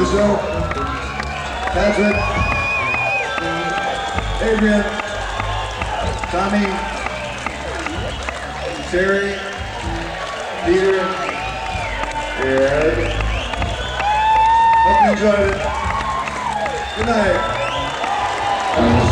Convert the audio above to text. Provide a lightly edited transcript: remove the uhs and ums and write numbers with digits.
the show. Patrick, Adrian, Tommy, Terry, Peter, Ed. Hope you enjoyed it. Good night.